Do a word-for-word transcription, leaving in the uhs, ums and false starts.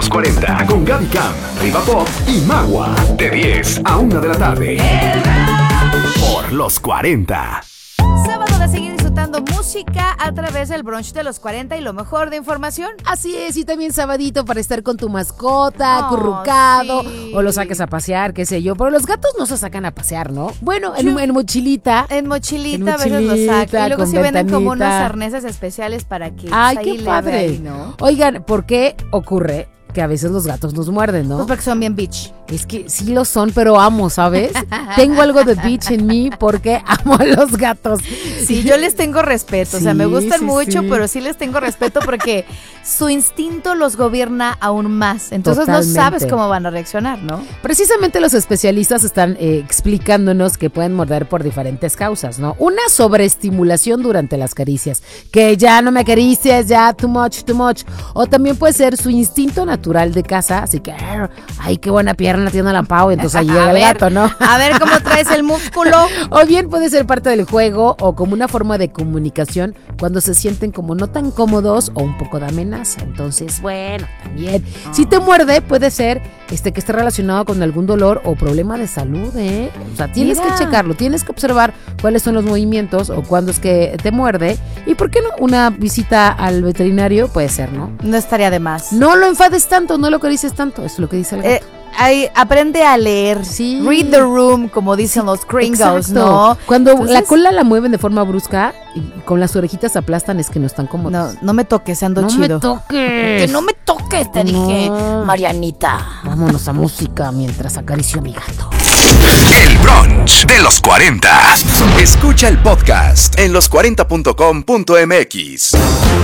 los cuarenta con Gaby Cam, Riva Pop y Magua. De diez a una de la tarde. Por los cuarenta. Sábado de seguir disfrutando música a través del brunch de los cuarenta y lo mejor de información. Así es, y también sabadito para estar con tu mascota, Oh, acurrucado, sí. o lo saques a pasear, qué sé yo. Pero los gatos no se sacan a pasear, ¿no? Bueno, en, Yo- en mochilita. En mochilita, En a veces los mochilita, sacan. Y luego con sí venden como unos ventanita. arneses especiales para que Ay, pues, qué ahí le padre. ahí, ¿no? Oigan, ¿por qué ocurre que a veces los gatos nos muerden, no? Pues porque son bien bitch. Es que sí lo son, pero amo, ¿sabes? Tengo algo de bitch en mí porque amo a los gatos. Sí, yo les tengo respeto, o sea, Sí, me gustan sí, mucho, sí. pero sí les tengo respeto porque su instinto los gobierna aún más. Entonces Totalmente. no sabes cómo van a reaccionar, ¿no? Precisamente los especialistas están eh, explicándonos que pueden morder por diferentes causas, ¿no? Una, sobreestimulación durante las caricias, que ya no me acaricies, ya too much, too much. O también puede ser su instinto natural de caza, así que, ay, qué buena pierna tiene la Pau, entonces ahí llega A el ver, gato, ¿no? A ver cómo traes el músculo. O bien puede ser parte del juego o como una forma de comunicación cuando se sienten como no tan cómodos o un poco de amenaza. Entonces, bueno, también. Si te muerde, puede ser este que esté relacionado con algún dolor o problema de salud, ¿eh? O sea, tienes Mira. que checarlo, tienes que observar cuáles son los movimientos o cuándo es que te muerde. Y por qué no, una visita al veterinario puede ser, ¿no? No estaría de más. No lo enfades tanto, no lo acaricies tanto, eso es lo que dice el gato. Eh, ay, aprende a leer. Sí. Read the room, como dicen los gringos, Exacto. ¿no? Cuando Entonces- la cola la mueven de forma brusca y con las orejitas aplastan es que no están cómodos. No, no me toques, ando No chido. me toques. Que no me toques, te No. dije, Marianita. Vámonos a música mientras acaricio a mi gato. El brunch de los cuarenta. Escucha el podcast en los cuarenta punto com punto m x.